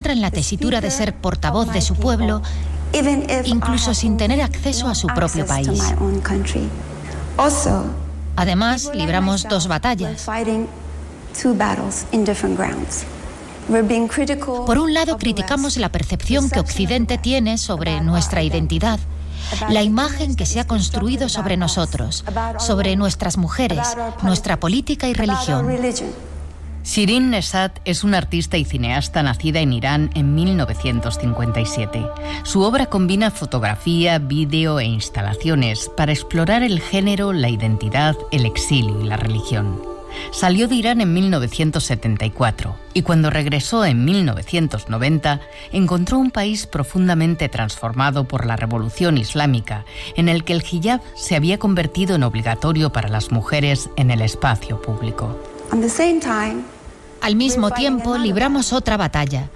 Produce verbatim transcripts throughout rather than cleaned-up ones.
muestran la tesitura de ser portavoz de su pueblo, incluso sin tener acceso a su propio país. Además, libramos dos batallas. Por un lado, criticamos la percepción que Occidente tiene sobre nuestra identidad, la imagen que se ha construido sobre nosotros, sobre nuestras mujeres, nuestra política y religión. Shirin Neshat es una artista y cineasta nacida en Irán en mil novecientos cincuenta y siete. Su obra combina fotografía, vídeo e instalaciones para explorar el género, la identidad, el exilio y la religión. Salió de Irán en mil novecientos setenta y cuatro y cuando regresó en mil novecientos noventa encontró un país profundamente transformado por la Revolución Islámica, en el que el hijab se había convertido en obligatorio para las mujeres en el espacio público. Al mismo tiempo, libramos otra batalla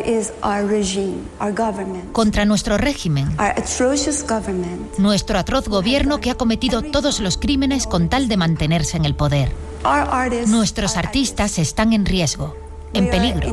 contra nuestro régimen, nuestro atroz gobierno que ha cometido todos los crímenes con tal de mantenerse en el poder. Nuestros artistas están en riesgo, en peligro.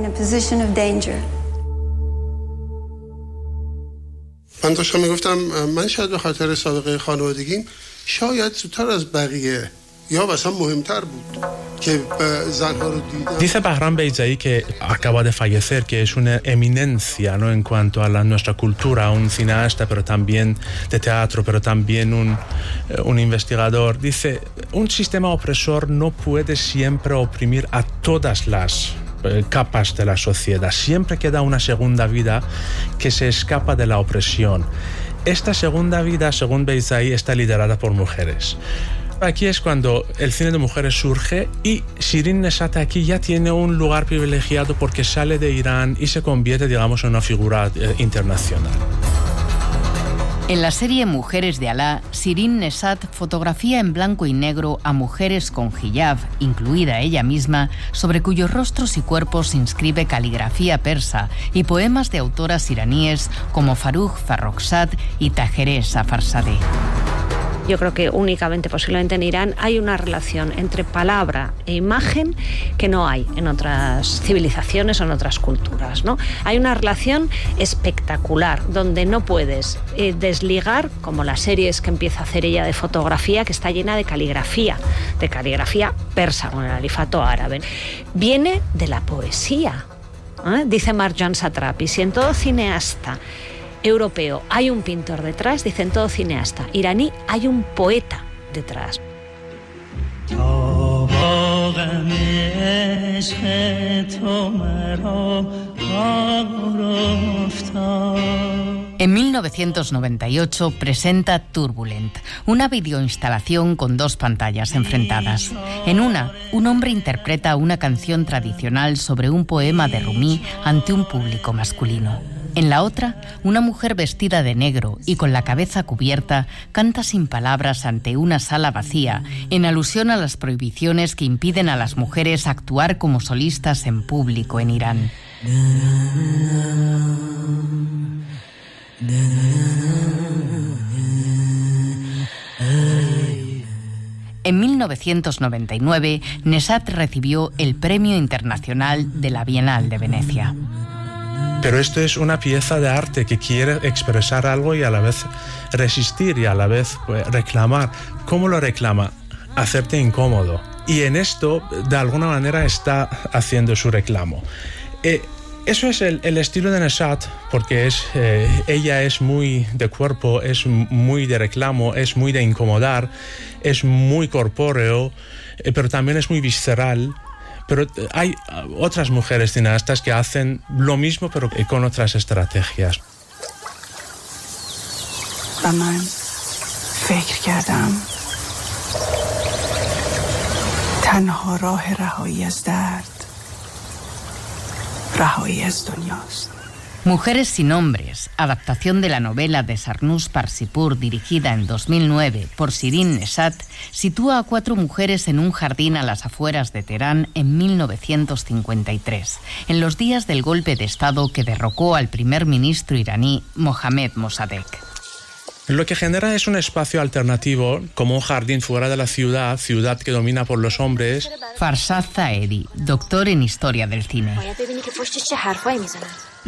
من داشتم میگفتم من شاید به خاطر سابقه خانوادگیم شاید زودتر از بقیه یا مثلا مهمتر بود que زنها رو دیدم. Dice Bahram Beyzai, que acaba de fallecer, que es una eminencia, ¿no?, en cuanto a la, nuestra cultura, un cineasta, pero también de teatro, pero también un, un investigador. Dice, un sistema opresor no puede siempre oprimir a todas las capas de la sociedad. Siempre queda una segunda vida que se escapa de la opresión. Esta segunda vida, según Beyzai, está liderada por mujeres. Aquí es cuando el cine de mujeres surge y Shirin Neshat aquí ya tiene un lugar privilegiado porque sale de Irán y se convierte, digamos, en una figura eh, internacional. En la serie Mujeres de Alá, Shirin Neshat fotografía en blanco y negro a mujeres con hijab, incluida ella misma, sobre cuyos rostros y cuerpos se inscribe caligrafía persa y poemas de autoras iraníes como Farruh Farrokhzad y Tahereh Safarzadeh. Yo creo que únicamente, posiblemente en Irán, hay una relación entre palabra e imagen que no hay en otras civilizaciones o en otras culturas, ¿no? Hay una relación espectacular donde no puedes eh, desligar, como las series que empieza a hacer ella de fotografía, que está llena de caligrafía, de caligrafía persa con el alifato árabe. Viene de la poesía, ¿eh? Dice Marjan Satrapi, si en todo cineasta europeo hay un pintor detrás, dicen todo cineasta iraní, hay un poeta detrás. En mil novecientos noventa y ocho presenta Turbulent, una videoinstalación con dos pantallas enfrentadas. En una, un hombre interpreta una canción tradicional sobre un poema de Rumi ante un público masculino. En la otra, una mujer vestida de negro y con la cabeza cubierta canta sin palabras ante una sala vacía, en alusión a las prohibiciones que impiden a las mujeres actuar como solistas en público en Irán. En mil novecientos noventa y nueve, Neshat recibió el Premio Internacional de la Bienal de Venecia. Pero esto es una pieza de arte que quiere expresar algo y a la vez resistir y a la vez, pues, reclamar. ¿Cómo lo reclama? Hacerte incómodo. Y en esto, de alguna manera, está haciendo su reclamo. Eh, eso es el, el estilo de Neshat, porque es, eh, ella es muy de cuerpo, es muy de reclamo, es muy de incomodar, es muy corpóreo, eh, pero también es muy visceral. Pero hay otras mujeres cineastas que hacen lo mismo, pero con otras estrategias. من فکر کردم تنها راه رهایی از درد رهایی از دنیاست. Mujeres sin hombres, adaptación de la novela de Sarnus Parsipur, dirigida en dos mil nueve por Shirin Neshat, sitúa a cuatro mujeres en un jardín a las afueras de Teherán en mil novecientos cincuenta y tres, en los días del golpe de Estado que derrocó al primer ministro iraní Mohammad Mossadegh. Lo que genera es un espacio alternativo, como un jardín fuera de la ciudad, ciudad que domina por los hombres. Farzad Zaedi, doctor en historia del cine.